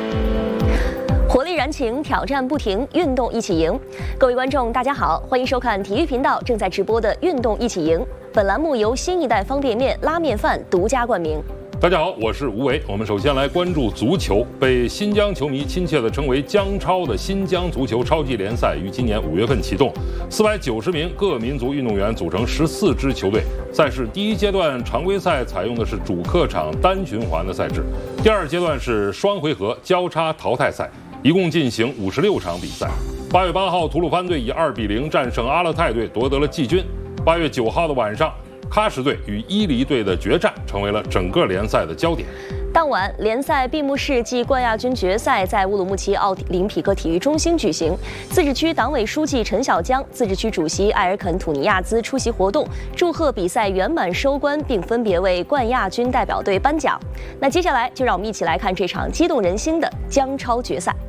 活力燃情，挑战不停，运动一起赢。各位观众，大家好，欢迎收看体育频道正在直播的《运动一起赢》。本栏目由新一代方便面拉面饭独家冠名。 大家好，我是吴为。我们首先来关注足球，被新疆球迷亲切地称为“疆超”的新疆足球超级联赛于今年5月份启动，490名各民族运动员组成14支球队。赛事第一阶段常规赛采用的是主客场单循环的赛制，第二阶段是双回合交叉淘汰赛，一共进行56场比赛。8月8号，吐鲁番队以2比0战胜阿勒泰队，夺得了季军。8月9号的晚上，喀什队与伊犁队的决战成为了整个联赛的焦点。 当晚，联赛闭幕式暨冠亚军决赛在乌鲁木齐奥林匹克体育中心举行。自治区党委书记陈小江、自治区主席埃尔肯·土尼亚兹出席活动，祝贺比赛圆满收官，并分别为冠亚军代表队颁奖。那接下来就让我们一起来看这场激动人心的疆超决赛。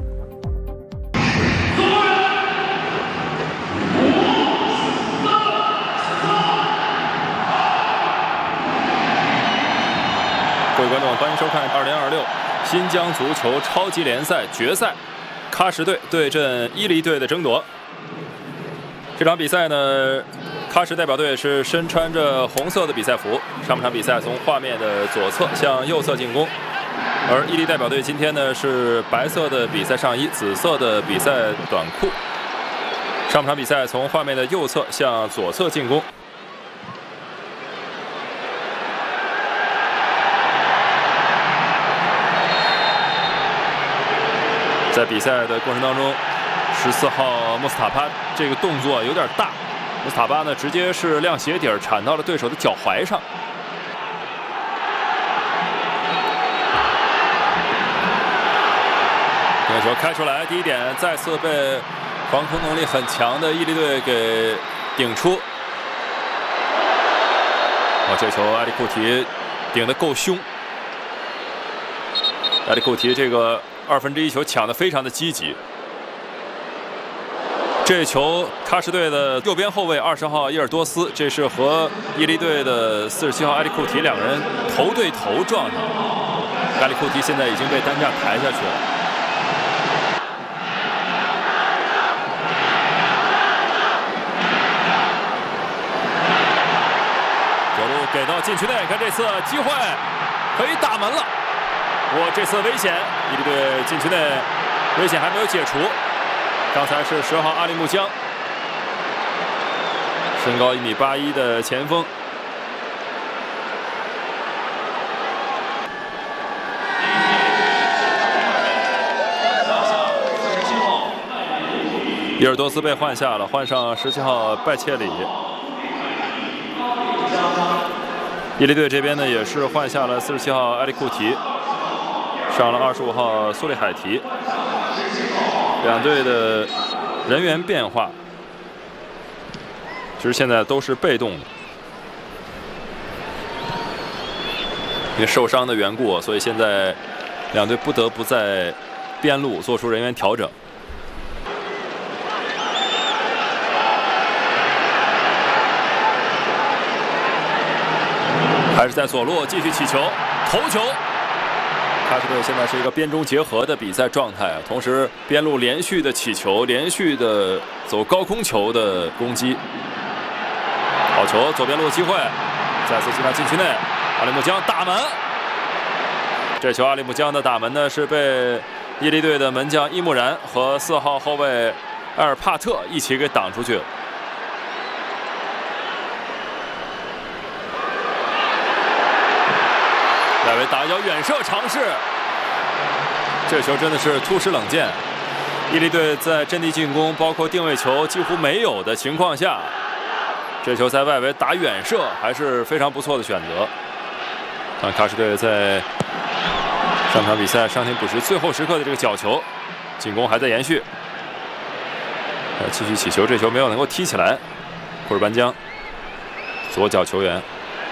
各位观众，欢迎收看2026新疆足球超级联赛决赛，喀什队对阵伊犁队的争夺。这场比赛呢，喀什代表队是身穿着红色的比赛服，上半场比赛从画面的左侧向右侧进攻，而伊犁代表队今天呢是白色的比赛上衣，紫色的比赛短裤，上半场比赛从画面的右侧向左侧进攻。在比赛的过程当中，14号穆斯塔巴这个动作有点大，穆斯塔巴呢直接是亮鞋底铲到了对手的脚踝上。这个球开出来，第一点再次被防空能力很强的伊犁队给顶出。这球埃里库提顶得够凶，埃里库提这个1/2球抢得非常的积极。这球喀什队的右边后卫20号伊尔多斯，这是和伊犁队的47号埃里库提两个人头对头撞上，埃里库提现在已经被担架抬下去了。左路给到禁区内，看这次机会可以打门了。这次危险，伊犁队禁区内危险还没有解除。刚才是10号阿里木江，身高1.81米的前锋。伊尔多斯被换下了，换上17号拜切里。伊犁队这边呢也是换下了47号埃里库提，上了25号苏利海提。两队的人员变化，其实现在都是被动的，因为受伤的缘故，所以现在两队不得不在边路做出人员调整。还是在左路继续起球，头球。喀什队现在是一个边中结合的比赛状态，同时边路连续的起球，连续的走高空球的攻击。好球，左边路机会，再次进到禁区内，阿里木江打门。这球阿里木江的打门呢是被伊犁队的门将伊木然和4号后卫埃尔帕特一起给挡出去了。外围打脚远射尝试，这球真的是突施冷箭。伊犁队在阵地进攻，包括定位球几乎没有的情况下，这球在外围打远射还是非常不错的选择。看喀什队在上场比赛伤停补时最后时刻的这个角球，进攻还在延续，继续起球，这球没有能够踢起来。库尔班江，左脚球员。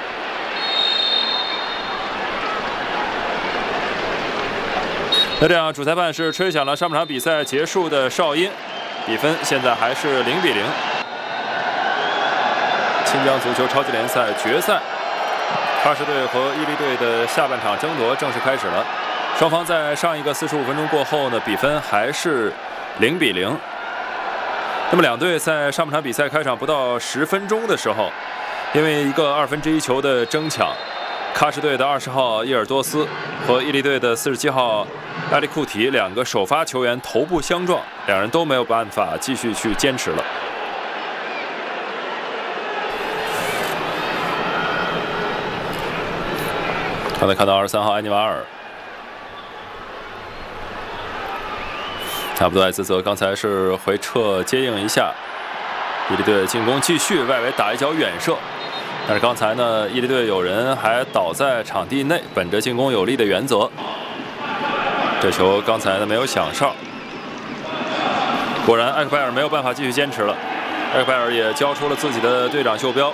那这样，主裁判是吹响了上半场比赛结束的哨音，比分现在还是0比0。新疆足球超级联赛决赛，喀什队和伊犁队的下半场争夺正式开始了。 双方在上一个45分钟过后呢，比分还是0-0。那么两队在上半场比赛开场不到10分钟的时候，因为一个1/2球的争抢，喀什队的20号伊尔多斯和伊犁队的47号埃利库提两个首发球员头部相撞，两人都没有办法继续去坚持了。刚才看到23号埃尼瓦尔。阿布杜埃兹泽刚才是回撤接应一下，伊犁队进攻继续，外围打一脚远射，但是刚才呢，伊犁队有人还倒在场地内，本着进攻有力的原则，这球刚才呢没有响哨。果然，埃克拜尔没有办法继续坚持了，埃克拜尔也交出了自己的队长袖标。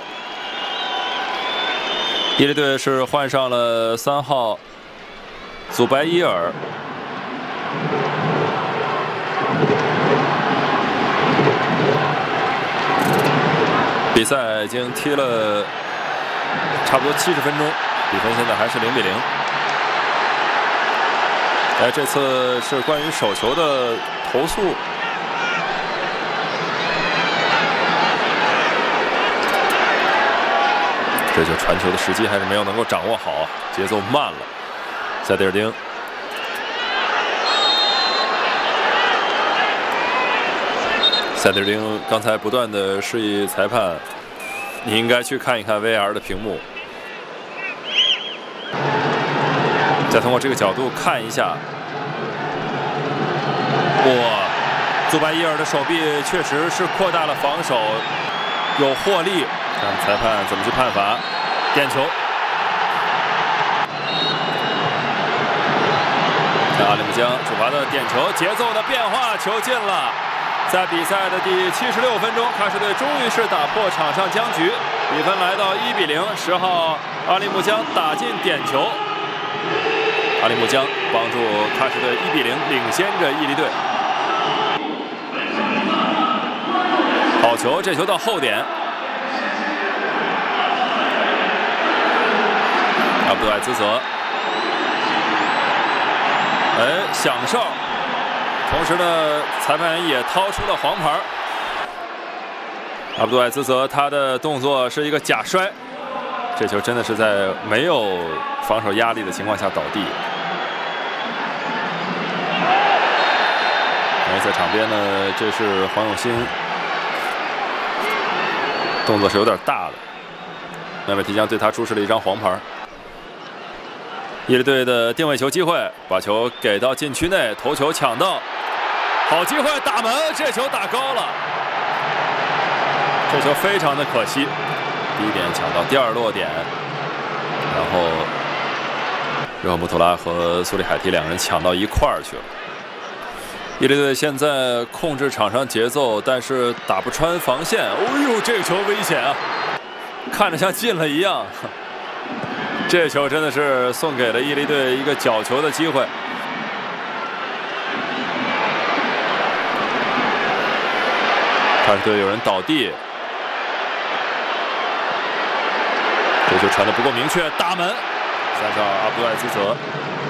伊犁队是换上了3号祖白伊尔。比赛已经踢了差不多70分钟，比分现在还是0-0。这次是关于手球的投诉。这就传球的时机还是没有能够掌握好，节奏慢了。塞蒂尔丁。塞蒂尔丁刚才不断的示意裁判，你应该去看一看 VAR 的屏幕，再通过这个角度看一下。哇，祖白伊尔的手臂确实是扩大了防守，有获利。看裁判怎么去判罚，点球。看阿里木江主罚的点球，节奏的变化，球进了。在比赛的第76分钟，喀什队终于是打破场上僵局，比分来到1-0。10号阿里木江打进点球，阿里木江帮助喀什队1-0领先着伊犁队。好球，这球到后点，阿布杜埃兹泽，响哨。同时呢，裁判员也掏出了黄牌。阿布杜埃兹泽他的动作是一个假摔，这球真的是在没有防守压力的情况下倒地。因为在场边呢，这是黄永新，动作是有点大了，那么即将对他出示了一张黄牌。伊犁队的定位球机会，把球给到禁区内，头球抢到。好机会打门，这球打高了，这球非常的可惜。第一点抢到，第二落点，然后热穆图拉和苏里海提两人抢到一块儿去了。伊犁队现在控制场上节奏，但是打不穿防线。哦呦，这个球危险啊，看着像进了一样。这球真的是送给了伊犁队一个角球的机会。喀什队有人倒地，这球传的不够明确，打门。3号阿布杜埃兹泽。